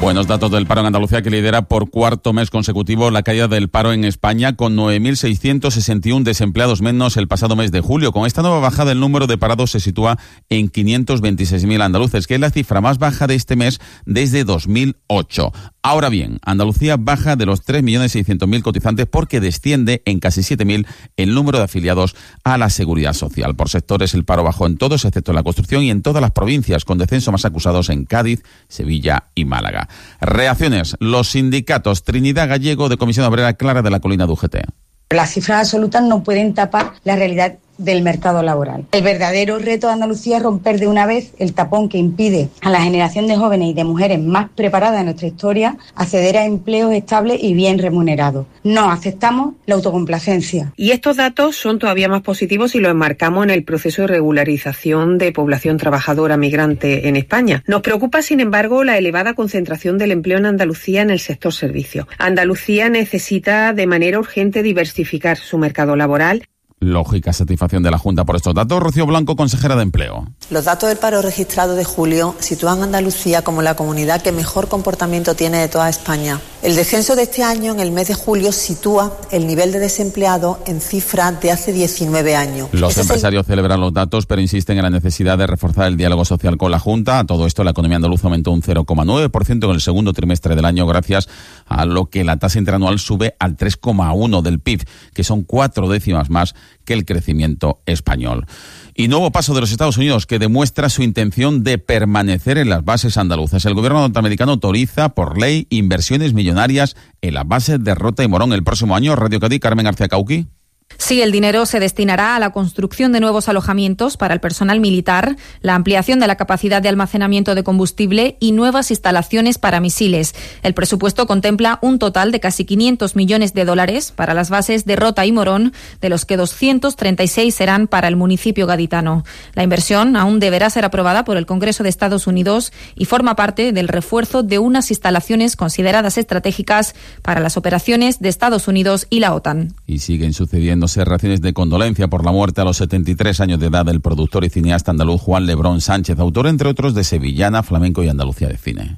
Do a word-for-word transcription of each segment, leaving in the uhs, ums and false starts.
Buenos datos del paro en Andalucía, que lidera por cuarto mes consecutivo la caída del paro en España, con nueve mil seiscientos sesenta y uno desempleados menos el pasado mes de julio. Con esta nueva bajada, el número de parados se sitúa en quinientos veintiséis mil andaluces, que es la cifra más baja de este mes desde dos mil ocho. Ahora bien, Andalucía baja de los tres millones seiscientos mil cotizantes porque desciende en casi siete mil el número de afiliados a la Seguridad Social. Por sectores, el paro bajó en todos, excepto en la construcción y en todas las provincias, con descenso más acusados en Cádiz, Sevilla y Málaga. Reacciones. Los sindicatos. Trinidad Gallego, de Comisión Obrera, Clara de la Colina, de U G T. Las cifras absolutas no pueden tapar la realidad del mercado laboral. El verdadero reto de Andalucía es romper de una vez el tapón que impide a la generación de jóvenes y de mujeres más preparadas de nuestra historia acceder a empleos estables y bien remunerados. No aceptamos la autocomplacencia. Y estos datos son todavía más positivos si lo enmarcamos en el proceso de regularización de población trabajadora migrante en España. Nos preocupa, sin embargo, la elevada concentración del empleo en Andalucía en el sector servicio. Andalucía necesita de manera urgente diversificar su mercado laboral. Lógica satisfacción de la Junta por estos datos. Rocío Blanco, consejera de Empleo. Los datos del paro registrado de julio sitúan a Andalucía como la comunidad que mejor comportamiento tiene de toda España. El descenso de este año, en el mes de julio, sitúa el nivel de desempleado en cifras de hace diecinueve años. Los Ese empresarios es el... celebran los datos, pero insisten en la necesidad de reforzar el diálogo social con la Junta. A todo esto, la economía andaluza aumentó un cero coma nueve por ciento en el segundo trimestre del año, gracias a lo que la tasa interanual sube al tres coma uno del P I B, que son cuatro décimas más que el crecimiento español. Y nuevo paso de los Estados Unidos, que demuestra su intención de permanecer en las bases andaluzas. El gobierno norteamericano autoriza por ley inversiones millonarias en las bases de Rota y Morón el próximo año. Radio Cádiz, Carmen García Cauqui. Sí, el dinero se destinará a la construcción de nuevos alojamientos para el personal militar, la ampliación de la capacidad de almacenamiento de combustible y nuevas instalaciones para misiles. El presupuesto contempla un total de casi quinientos millones de dólares para las bases de Rota y Morón, de los que doscientos treinta y seis serán para el municipio gaditano. La inversión aún deberá ser aprobada por el Congreso de Estados Unidos y forma parte del refuerzo de unas instalaciones consideradas estratégicas para las operaciones de Estados Unidos y la OTAN. Y siguen sucediendo reacciones de condolencia por la muerte a los setenta y tres años de edad del productor y cineasta andaluz Juan Lebrón Sánchez, autor, entre otros, de Sevillana, Flamenco y Andalucía de cine.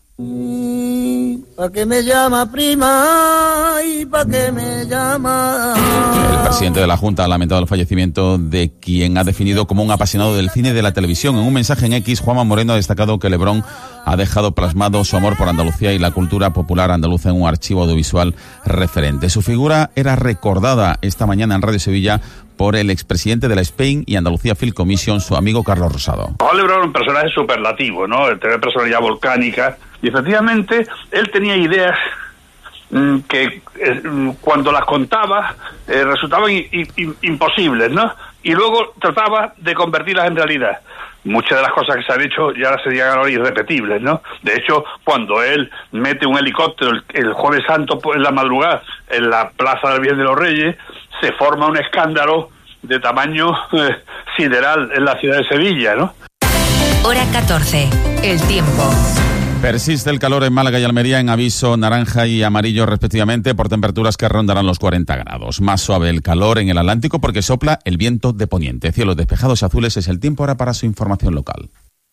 ¿Pa qué me llama prima? ¿Y pa qué me llama? El presidente de la Junta ha lamentado el fallecimiento de quien ha definido como un apasionado del cine y de la televisión. En un mensaje en X, Juanma Moreno ha destacado que Lebrón ha dejado plasmado su amor por Andalucía y la cultura popular andaluza en un archivo audiovisual referente. Su figura era recordada esta mañana en Radio Sevilla por el expresidente de la Spain y Andalucía Film Commission, su amigo Carlos Rosado. Juan Lebrón era un personaje superlativo, ¿no? El tener personalidad volcánica. Y efectivamente, él tenía ideas mmm, que eh, cuando las contaba eh, resultaban i- i- imposibles, ¿no? Y luego trataba de convertirlas en realidad. Muchas de las cosas que se han hecho ya serían ahora irrepetibles, ¿no? De hecho, cuando él mete un helicóptero el, el Jueves Santo en la madrugada en la Plaza del Bien de los Reyes, se forma un escándalo de tamaño eh, sideral en la ciudad de Sevilla, ¿no? Hora catorce. El tiempo. Persiste el calor en Málaga y Almería en aviso naranja y amarillo respectivamente por temperaturas que rondarán los cuarenta grados. Más suave el calor en el Atlántico porque sopla el viento de poniente. Cielos despejados y azules es el tiempo ahora para su información local.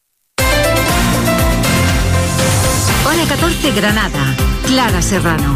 Hora catorce, Granada. Clara Serrano.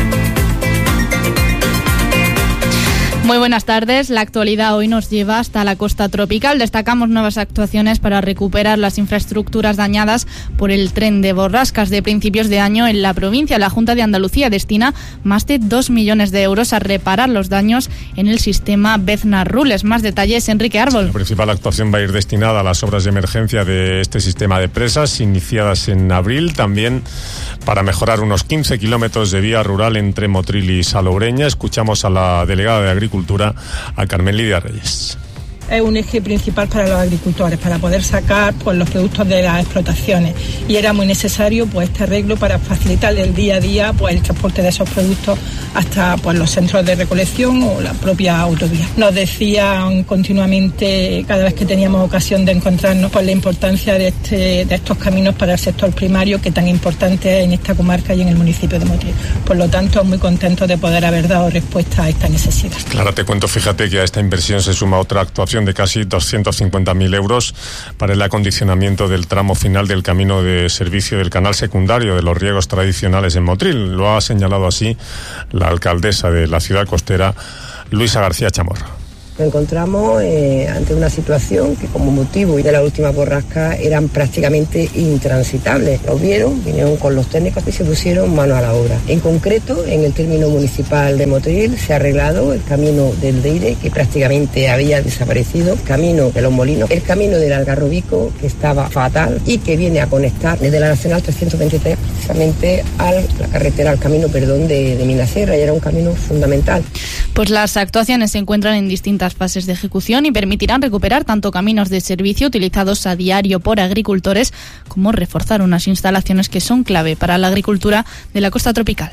Muy buenas tardes. La actualidad hoy nos lleva hasta la costa tropical. Destacamos nuevas actuaciones para recuperar las infraestructuras dañadas por el tren de borrascas de principios de año en la provincia. La Junta de Andalucía destina más de dos millones de euros a reparar los daños en el sistema Beznar-Rules. Más detalles, Enrique Árbol. La principal actuación va a ir destinada a las obras de emergencia de este sistema de presas, iniciadas en abril. También para mejorar unos quince kilómetros de vía rural entre Motril y Salobreña. Escuchamos a la delegada de Agricultura, a Carmen Lidia Reyes. Es un eje principal para los agricultores, para poder sacar pues, los productos de las explotaciones. Y era muy necesario pues, este arreglo para facilitar el día a día pues, el transporte de esos productos hasta pues, los centros de recolección o la propia autovía. Nos decían continuamente, cada vez que teníamos ocasión de encontrarnos, pues, la importancia de, este, de estos caminos para el sector primario, que tan importante es en esta comarca y en el municipio de Motril. Por lo tanto, muy contentos de poder haber dado respuesta a esta necesidad. Claro, te cuento, fíjate que a esta inversión se suma otra actuación dotación de casi doscientos cincuenta mil euros para el acondicionamiento del tramo final del camino de servicio del canal secundario de los riegos tradicionales en Motril. Lo ha señalado así la alcaldesa de la ciudad costera, Luisa García Chamorro. Nos encontramos eh, ante una situación que como motivo de la última borrasca eran prácticamente intransitables. Lo vieron, vinieron con los técnicos y se pusieron mano a la obra. En concreto, en el término municipal de Motril se ha arreglado el camino del Deire, que prácticamente había desaparecido, el camino de los Molinos, el camino del Algarrobico, que estaba fatal y que viene a conectar desde la Nacional trescientos veintitrés precisamente a la carretera, al camino, perdón, de, de Minasierra, y era un camino fundamental. Pues las actuaciones se encuentran en distintas fases de ejecución y permitirán recuperar tanto caminos de servicio utilizados a diario por agricultores como reforzar unas instalaciones que son clave para la agricultura de la costa tropical.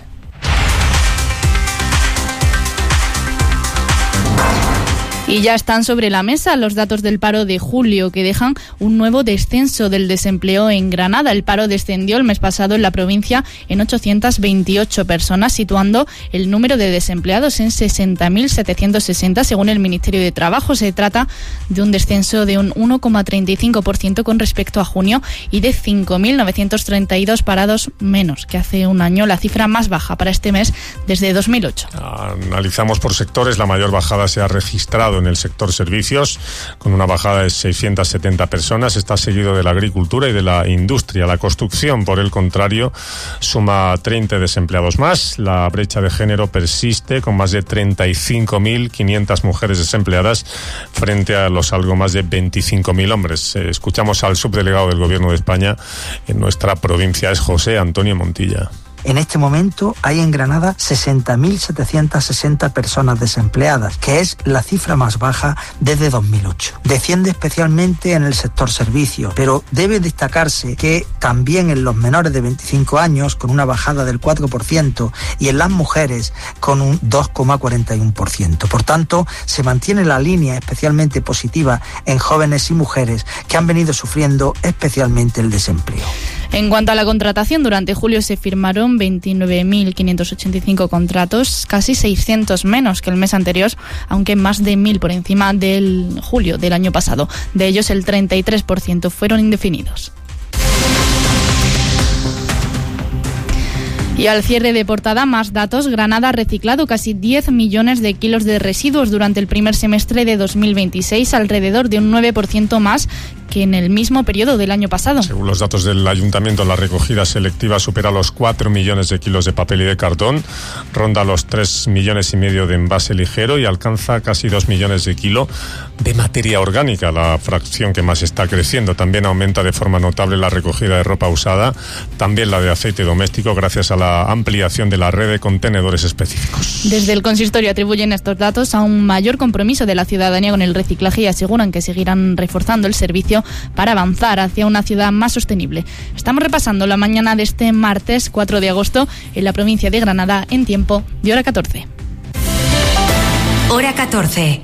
Y ya están sobre la mesa los datos del paro de julio, que dejan un nuevo descenso del desempleo en Granada. El paro descendió el mes pasado en la provincia en ochocientas veintiocho personas, situando el número de desempleados en sesenta mil setecientos sesenta, según el Ministerio de Trabajo. Se trata de un descenso de un uno coma treinta y cinco por ciento con respecto a junio y de cinco mil novecientos treinta y dos parados menos que hace un año, la cifra más baja para este mes desde dos mil ocho. Analizamos por sectores. La mayor bajada se ha registrado en el sector servicios, con una bajada de seiscientas setenta personas. Está seguido de la agricultura y de la industria. La construcción, por el contrario, suma treinta desempleados más. La brecha de género persiste, con más de treinta y cinco mil quinientas mujeres desempleadas frente a los algo más de veinticinco mil hombres. Escuchamos al subdelegado del Gobierno de España en nuestra provincia, es José Antonio Montilla. En este momento hay en Granada sesenta mil setecientas sesenta personas desempleadas, que es la cifra más baja desde dos mil ocho. Desciende especialmente en el sector servicios, pero debe destacarse que también en los menores de veinticinco años, con una bajada del cuatro por ciento, y en las mujeres con un dos coma cuarenta y uno por ciento. Por tanto, se mantiene la línea especialmente positiva en jóvenes y mujeres que han venido sufriendo especialmente el desempleo. En cuanto a la contratación, durante julio se firmaron veintinueve mil quinientos ochenta y cinco contratos, casi seiscientos menos que el mes anterior, aunque más de mil por encima del julio del año pasado. De ellos, el treinta y tres por ciento fueron indefinidos. Y al cierre de portada, más datos. Granada ha reciclado casi diez millones de kilos de residuos durante el primer semestre de dos mil veintiséis, alrededor de un nueve por ciento más que en el mismo periodo del año pasado. Según los datos del Ayuntamiento, la recogida selectiva supera los cuatro millones de kilos de papel y de cartón, ronda los tres millones y medio de envase ligero y alcanza casi dos millones de kilos de materia orgánica, la fracción que más está creciendo. También aumenta de forma notable la recogida de ropa usada, también la de aceite doméstico, gracias a la ampliación de la red de contenedores específicos. Desde el consistorio atribuyen estos datos a un mayor compromiso de la ciudadanía con el reciclaje y aseguran que seguirán reforzando el servicio para avanzar hacia una ciudad más sostenible. Estamos repasando la mañana de este martes cuatro de agosto en la provincia de Granada en tiempo de hora catorce. Hora catorce.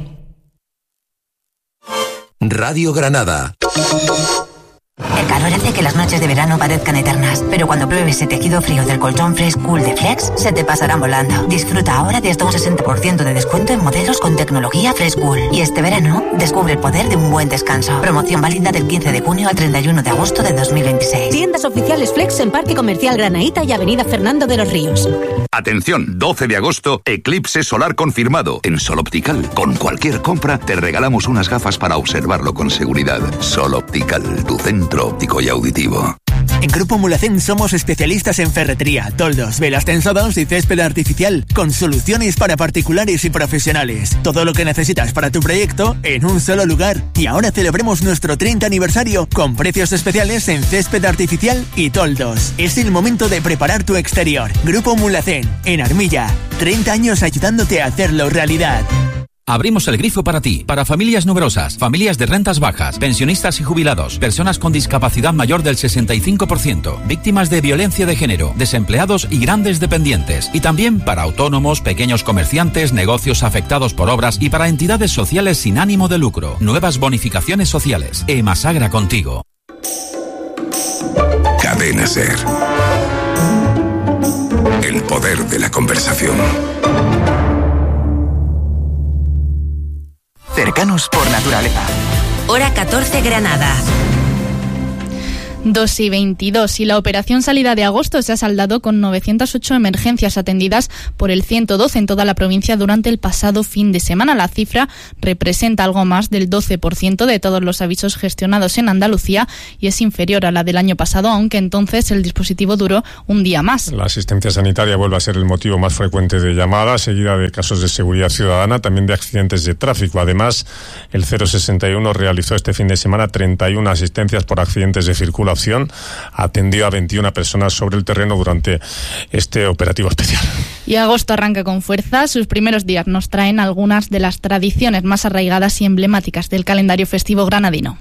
Radio Granada. El calor hace que las noches de verano parezcan eternas, pero cuando pruebes el tejido frío del colchón Fresh Cool de Flex, se te pasarán volando. Disfruta ahora de hasta un sesenta por ciento de descuento en modelos con tecnología Fresh Cool. Y este verano, descubre el poder de un buen descanso. Promoción válida del quince de junio al treinta y uno de agosto de dos mil veintiséis. Tiendas oficiales Flex en Parque Comercial Granaíta y Avenida Fernando de los Ríos. Atención, doce de agosto, eclipse solar confirmado. En Sol Optical, con cualquier compra, te regalamos unas gafas para observarlo con seguridad. Sol Optical, tu centro óptico y auditivo. En Grupo Mulacén somos especialistas en ferretería, toldos, velas tensadas y césped artificial, con soluciones para particulares y profesionales. Todo lo que necesitas para tu proyecto en un solo lugar. Y ahora celebremos nuestro treinta aniversario con precios especiales en césped artificial y toldos. Es el momento de preparar tu exterior. Grupo Mulacén, en Armilla. treinta años ayudándote a hacerlo realidad. Abrimos el grifo para ti, para familias numerosas, familias de rentas bajas, pensionistas y jubilados, personas con discapacidad mayor del sesenta y cinco por ciento, víctimas de violencia de género, desempleados y grandes dependientes. Y también para autónomos, pequeños comerciantes, negocios afectados por obras y para entidades sociales sin ánimo de lucro. Nuevas bonificaciones sociales. Emasagra contigo. Cadena SER. El poder de la conversación. Cerca republicanos por naturaleza. Hora catorce Granada. dos y veintidós y la operación salida de agosto se ha saldado con novecientas ocho emergencias atendidas por el ciento doce en toda la provincia durante el pasado fin de semana. La cifra representa algo más del doce por ciento de todos los avisos gestionados en Andalucía y es inferior a la del año pasado, aunque entonces el dispositivo duró un día más. La asistencia sanitaria vuelve a ser el motivo más frecuente de llamadas, seguida de casos de seguridad ciudadana, también de accidentes de tráfico. Además, el cero sesenta y uno realizó este fin de semana treinta y una asistencias por accidentes de circulación. Atendió a veintiuna personas sobre el terreno durante este operativo especial. Y agosto arranca con fuerza. Sus primeros días nos traen algunas de las tradiciones más arraigadas y emblemáticas del calendario festivo granadino.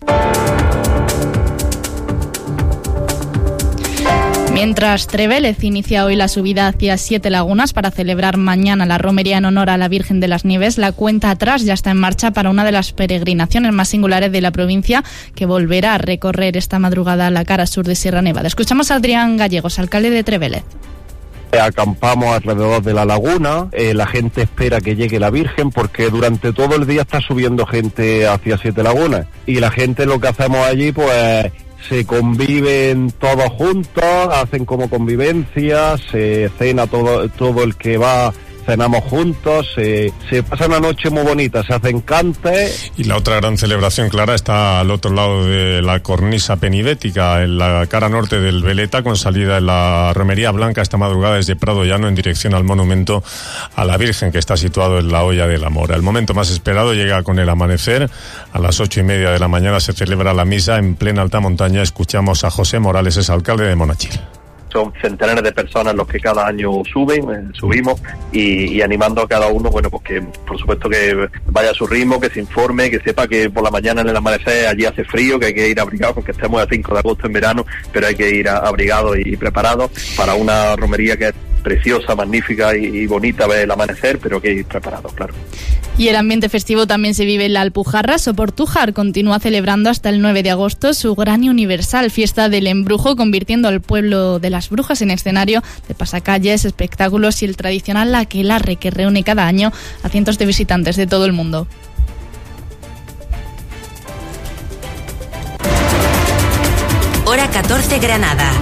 Mientras Trevélez inicia hoy la subida hacia Siete Lagunas para celebrar mañana la romería en honor a la Virgen de las Nieves, la cuenta atrás ya está en marcha para una de las peregrinaciones más singulares de la provincia, que volverá a recorrer esta madrugada la cara sur de Sierra Nevada. Escuchamos a Adrián Gallegos, alcalde de Trevélez. Acampamos alrededor de la laguna, eh, la gente espera que llegue la Virgen porque durante todo el día está subiendo gente hacia Siete Lagunas y la gente, lo que hacemos allí pues se conviven todos juntos, hacen como convivencia, se cena todo, todo el que va, cenamos juntos, se, se pasa una noche muy bonita, se hacen cantes. Y la otra gran celebración, Clara, está al otro lado de la cornisa penibética, en la cara norte del Veleta, con salida en la Romería Blanca esta madrugada desde Prado Llano en dirección al monumento a la Virgen, que está situado en la Hoya de la Mora. El momento más esperado llega con el amanecer. A las ocho y media de la mañana se celebra la misa en plena alta montaña. Escuchamos a José Morales, es alcalde de Monachil. Son centenares de personas los que cada año suben, eh, subimos y, y animando a cada uno, bueno, pues que por supuesto que vaya a su ritmo, que se informe, que sepa que por la mañana en el amanecer allí hace frío, que hay que ir abrigado, porque estamos a cinco de agosto en verano, pero hay que ir abrigados y preparados para una romería que es preciosa, magnífica y, y bonita ver el amanecer, pero que hay que ir preparados, claro. Y el ambiente festivo también se vive en la Alpujarra. Soportújar continúa celebrando hasta el nueve de agosto su gran y universal fiesta del embrujo, convirtiendo al pueblo de las brujas en escenario de pasacalles, espectáculos y el tradicional aquelarre que reúne cada año a cientos de visitantes de todo el mundo. Hora catorce Granada.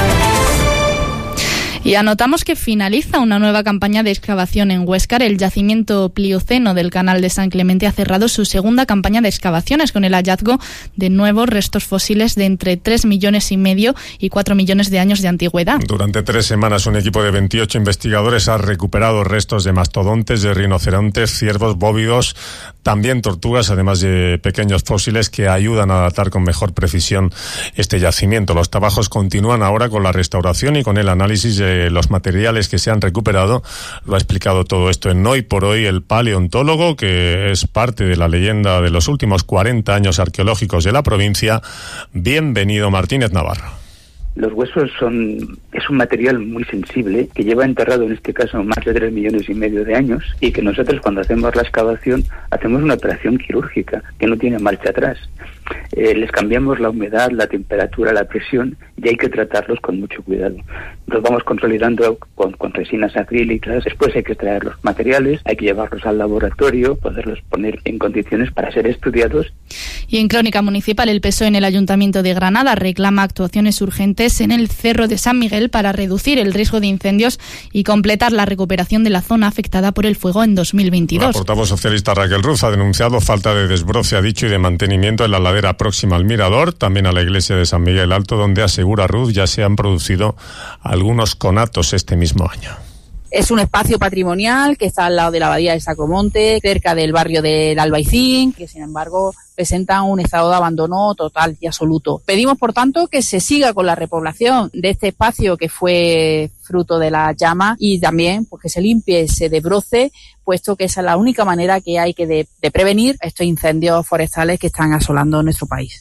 Y anotamos que finaliza una nueva campaña de excavación en Huéscar. El yacimiento Plioceno del Canal de San Clemente ha cerrado su segunda campaña de excavaciones con el hallazgo de nuevos restos fósiles de entre tres millones y medio y cuatro millones de años de antigüedad. Durante tres semanas un equipo de veintiocho investigadores ha recuperado restos de mastodontes, de rinocerontes, ciervos, bóvidos, también tortugas, además de pequeños fósiles que ayudan a datar con mejor precisión este yacimiento. Los trabajos continúan ahora con la restauración y con el análisis de los materiales que se han recuperado. Lo ha explicado todo esto en Hoy por Hoy el paleontólogo, que es parte de la leyenda de los últimos cuarenta años arqueológicos de la provincia. Bienvenido, Martínez Navarro. Los huesos son es un material muy sensible que lleva enterrado en este caso más de tres millones y medio de años y que nosotros cuando hacemos la excavación hacemos una operación quirúrgica que no tiene marcha atrás. Eh, les cambiamos la humedad, la temperatura, la presión y hay que tratarlos con mucho cuidado. Los vamos consolidando con, con resinas acrílicas, después hay que extraer los materiales, hay que llevarlos al laboratorio, poderlos poner en condiciones para ser estudiados. Y en Crónica Municipal, el P S O E en el Ayuntamiento de Granada reclama actuaciones urgentes en el Cerro de San Miguel para reducir el riesgo de incendios y completar la recuperación de la zona afectada por el fuego en dos mil veintidós. La portavoz socialista Raquel Ruz ha denunciado falta de desbroce, ha dicho, y de mantenimiento en la ladera próxima al mirador, también a la iglesia de San Miguel Alto, donde asegura Ruz ya se han producido algunos conatos este mismo año. Es un espacio patrimonial que está al lado de la abadía de Sacromonte, cerca del barrio del Albaicín, que sin embargo presenta un estado de abandono total y absoluto. Pedimos, por tanto, que se siga con la repoblación de este espacio que fue fruto de la llama y también pues, que se limpie, se desbroce, puesto que esa es la única manera que hay que de, de prevenir estos incendios forestales que están asolando nuestro país.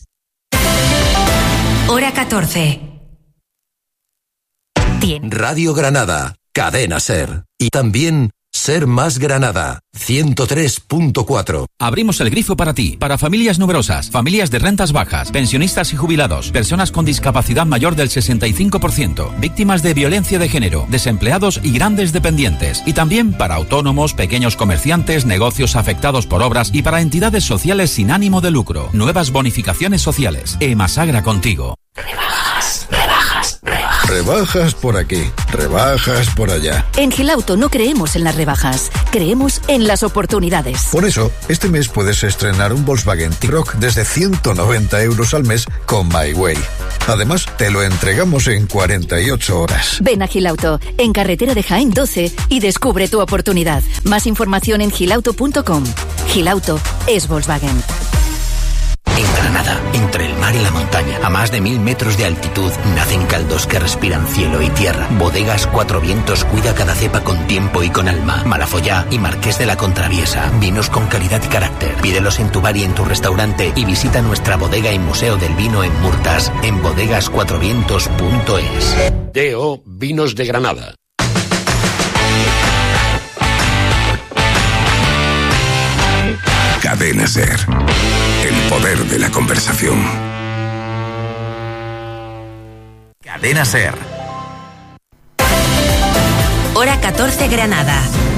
Hora catorce. Radio Granada, Cadena SER y también Ser Más Granada, ciento tres punto cuatro. Abrimos el grifo para ti, para familias numerosas, familias de rentas bajas, pensionistas y jubilados, personas con discapacidad mayor del sesenta y cinco por ciento, víctimas de violencia de género, desempleados y grandes dependientes. Y también para autónomos, pequeños comerciantes, negocios afectados por obras y para entidades sociales sin ánimo de lucro. Nuevas bonificaciones sociales. Emasagra contigo. Rebajas, rebajas, rebajas. Rebajas por aquí, rebajas por allá. En Gilauto no creemos en las rebajas, creemos en las oportunidades. Por eso, este mes puedes estrenar un Volkswagen T-Roc desde ciento noventa euros al mes con My Way. Además, te lo entregamos en cuarenta y ocho horas. Ven a Gilauto, en carretera de Jaén doce, y descubre tu oportunidad. Más información en gilauto punto com. Gilauto es Volkswagen. En Granada, entre el mar y la montaña, a más de mil metros de altitud, nacen caldos que respiran cielo y tierra. Bodegas Cuatro Vientos cuida cada cepa con tiempo y con alma. Malafollá y Marqués de la Contraviesa, vinos con calidad y carácter. Pídelos en tu bar y en tu restaurante y visita nuestra bodega y museo del vino en Murtas, en bodegas cuatro vientos punto es. D O Vinos de Granada. Cadena SER. El poder de la conversación. Cadena SER. Hora catorce Granada.